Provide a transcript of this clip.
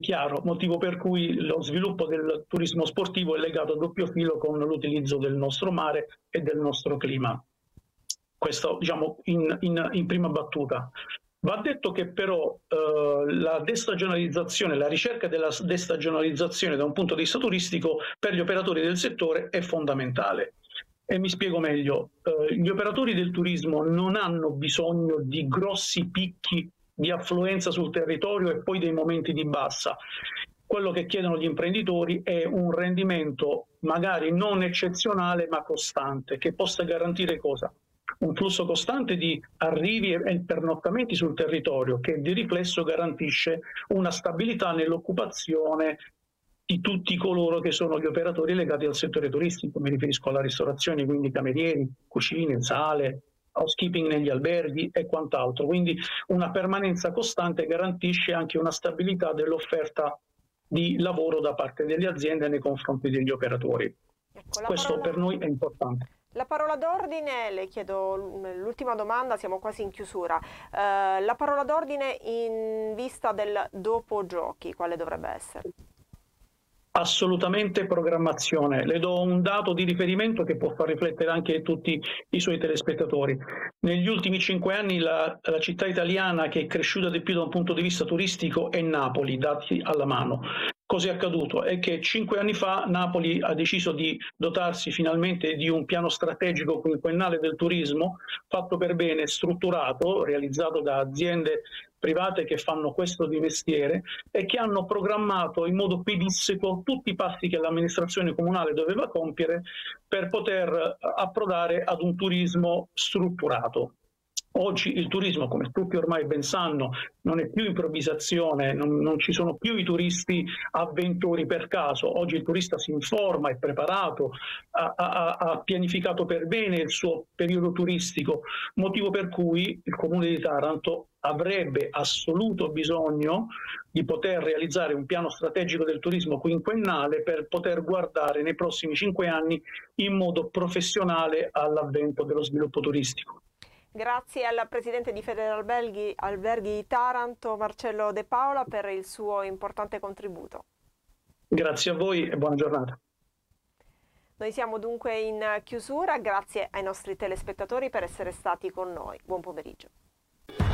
chiaro, motivo per cui lo sviluppo del turismo sportivo è legato a doppio filo con l'utilizzo del nostro mare e del nostro clima. Questo, diciamo, in prima battuta. Va detto che però la destagionalizzazione, la ricerca della destagionalizzazione da un punto di vista turistico per gli operatori del settore è fondamentale. E mi spiego meglio, gli operatori del turismo non hanno bisogno di grossi picchi di affluenza sul territorio e poi dei momenti di bassa. Quello che chiedono gli imprenditori è un rendimento magari non eccezionale ma costante, che possa garantire cosa? Un flusso costante di arrivi e pernottamenti sul territorio, che di riflesso garantisce una stabilità nell'occupazione di tutti coloro che sono gli operatori legati al settore turistico. Mi riferisco alla ristorazione, quindi camerieri, cucine, sale, housekeeping negli alberghi e quant'altro. Quindi una permanenza costante garantisce anche una stabilità dell'offerta di lavoro da parte delle aziende nei confronti degli operatori. Ecco, Questo per noi è importante. La parola d'ordine, le chiedo l'ultima domanda, siamo quasi in chiusura. La parola d'ordine in vista del dopo giochi, quale dovrebbe essere? Assolutamente programmazione. Le do un dato di riferimento che può far riflettere anche tutti i suoi telespettatori. Negli ultimi 5 anni la città italiana che è cresciuta di più da un punto di vista turistico è Napoli, dati alla mano. Cos'è accaduto? È che 5 anni fa Napoli ha deciso di dotarsi finalmente di un piano strategico quinquennale del turismo, fatto per bene, strutturato, realizzato da aziende private che fanno questo di mestiere e che hanno programmato in modo pedissequo tutti i passi che l'amministrazione comunale doveva compiere per poter approdare ad un turismo strutturato. Oggi il turismo, come tutti ormai ben sanno, non è più improvvisazione, non ci sono più i turisti avventori per caso. Oggi il turista si informa, è preparato, ha pianificato per bene il suo periodo turistico, motivo per cui il Comune di Taranto avrebbe assoluto bisogno di poter realizzare un piano strategico del turismo quinquennale per poter guardare nei prossimi 5 anni in modo professionale all'avvento dello sviluppo turistico. Grazie al presidente di Federalberghi Taranto, Marcello De Paola, per il suo importante contributo. Grazie a voi e buona giornata. Noi siamo dunque in chiusura, grazie ai nostri telespettatori per essere stati con noi. Buon pomeriggio.